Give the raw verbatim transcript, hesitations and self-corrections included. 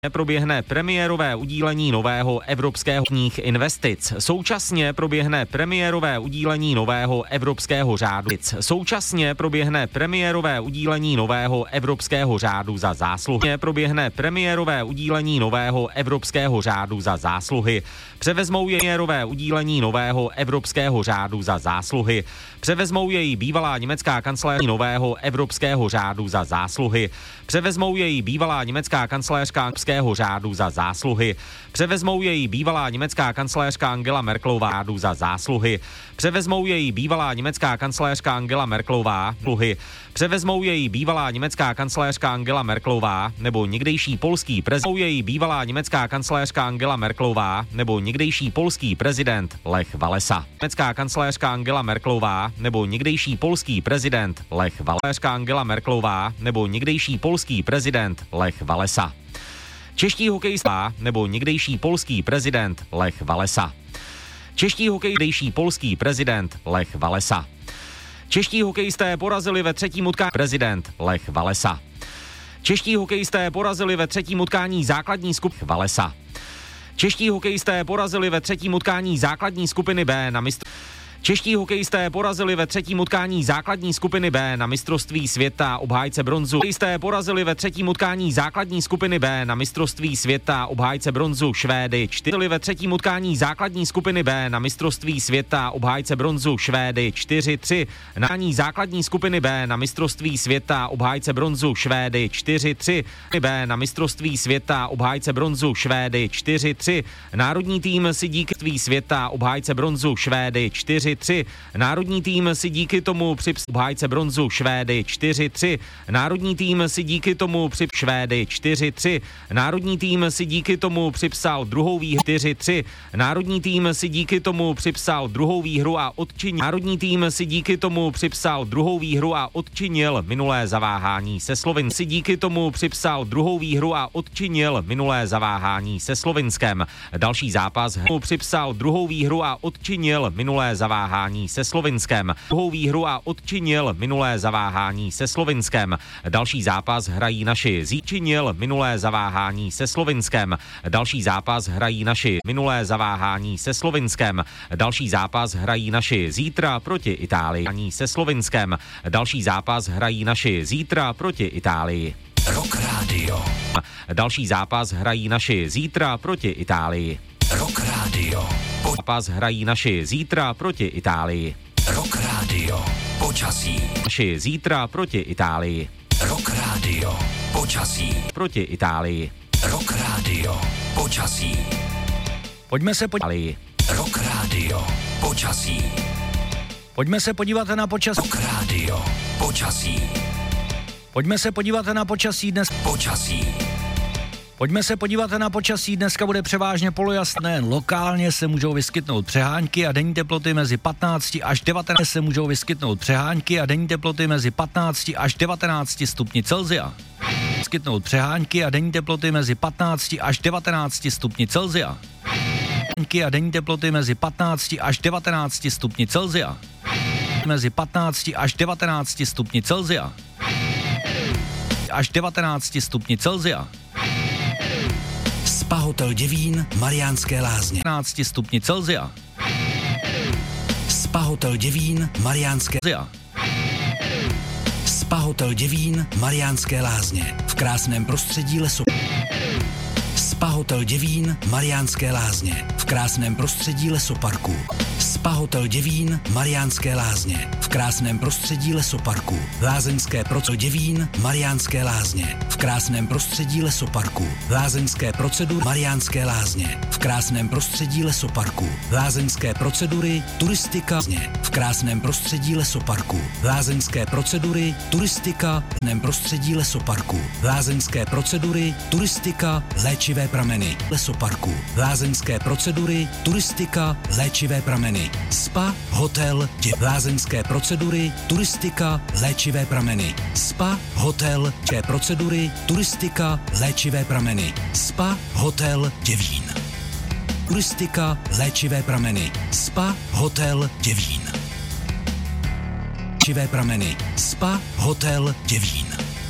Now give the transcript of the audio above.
Proběhne premiérové udílení nového evropského investic. Současně proběhne premiérové udílení nového evropského řádu. Současně proběhne premiérové udílení nového evropského řádu za zásluhy. Proběhne premiérové udílení nového evropského řádu za zásluhy. Převezmou jej premiérové udílení nového evropského řádu za zásluhy. Převezmou jej bývalá německá kancléřka nového evropského řádu za zásluhy. Převezmou jej bývalá německá kancléřka řádu za zásluhy. Převezmou jej bývalá německá kancléřka Angela Merkelová za zásluhy. Převezmou jej bývalá německá kancléřka Angela Merkelová dluhy. Převezmou jej bývalá německá kancléřka Angela Merkelová nebo někdejší polský prezident jej bývalá německá kancléřka Angela Merkelová nebo někdejší polský prezident Lech Walesa. Německá kancléřka Angela Merkelová nebo někdejší polský prezident Lech Walesa. Angela Merkelová nebo někdejší polský prezident Lech Walesa. Čeští hokejista nebo někdejší polský prezident Lech Walesa. Čeští hokejista polský prezident Lech Walesa. Čeští hokejisté porazili ve třetím utkání prezident Lech Walesa. Čeští hokejisté porazili ve třetím utkání základní skupiny Walesa. Čeští hokejisté porazili ve třetím utkání základní skupiny B na mistr... Čeští hokejisté porazili ve třetím utkání základní skupiny B na mistrovství světa obhájce bronzu. Hokejisté porazili ve třetím utkání základní skupiny B na mistrovství světa obhájce bronzu Švédy čtyři. Ve třetím utkání základní skupiny B na mistrovství světa obhájce bronzu Švédy čtyři tři. Na utkání základní skupiny B na mistrovství světa obhájce bronzu Švédy čtyři tři. B na mistrovství světa obhájce bronzu Švédy čtyři tři. Národní tým si díky světa obhájce bronzu Švédy čtyři tři. Národní tým si díky tomu připsal obhájce bronzu Švédy čtyři tři. Národní tým si díky tomu připsal Švédy čtyři tři. Národní tým si díky tomu připsal druhou výhru čtyři tři. Národní tým si díky tomu připsal druhou výhru a odčinil. Národní tým si díky tomu připsal druhou výhru a odčinil minulé zaváhání se Slovinskem. Si díky tomu připsal druhou výhru a odčinil minulé zaváhání se Slovinskem. Další zápas mu připsal druhou výhru a odčinil minulé zaváhání se Slovinskem. Druhou výhru a odčinil minulé zaváhání se Slovinskem. Další zápas hrají naši zíčinil minulé zaváhání se Slovinskem. Další zápas hrají naši minulé zaváhání se Slovinskem. Další zápas hrají naši zítra proti Itálii se Slovinskem. Další zápas hrají naši zítra proti Itálii. Rock Radio. Další zápas hrají naši zítra proti Itálii. Rock Radio. Zápas hrají naši zítra proti Itálii. Rock Radio. Počasí. Naši zítra proti Itálii. Rock Radio. Počasí. Proti Itálii. Rock Radio. Počasí. Pojďme se podívat. Rock Radio. Počasí. Pojďme se podívat na počasí. Rock Radio. Počasí. Pojďme se podívat na počasí dnes. Počasí. Pojďme se podívat na počasí. Dneska bude převážně polojasné. Lokálně se můžou vyskytnout přehánky a denní teploty mezi patnácti až devatenácti se můžou vyskytnout přehánky a denní teploty mezi patnácti až devatenácti stupni Celsia. Vyskytnout přehánky a denní teploty mezi patnácti až devatenácti stupni Celsia. A denní teploty mezi patnácti až devatenácti stupni Celsia. Mezi patnácti až devatenácti stupni Celsia. Až devatenácti stupni Celsia. Spa Hotel Děvín, Mariánské Lázně. devatenácti stupni Celsia. Spa Hotel Děvín, Mariánské Celsia. Spa Hotel Děvín, Mariánské Lázně. V krásném prostředí lesu. Spa Hotel Děvín, Mariánské Lázně. V krásném prostředí lesoparku. Spa Hotel Děvín, Mariánské Lázně. V krásném prostředí lesoparku. Lázeňské procedury Děvín, Mariánské Lázně. V krásném prostředí lesoparku. Lázeňské procedury Mariánské Lázně. V krásném prostředí lesoparku. Lázeňské procedury turistika v krásném prostředí lesoparku. Lázeňské procedury turistika v krásném prostředí lesoparku. Lázeňské procedury turistika léčivé prameny lesoparku. Lázeňské procedury turistika léčivé prameny. Spa Hotel Dě. Lázeňské procedury turistika léčivé prameny. Spa Hotel Dě. Procedury turistika léčivé prameny. Spa Hotel Děvín. Turistika léčivé prameny. Spa Hotel Děvín. Léčivé prameny. Spa Hotel Děvín.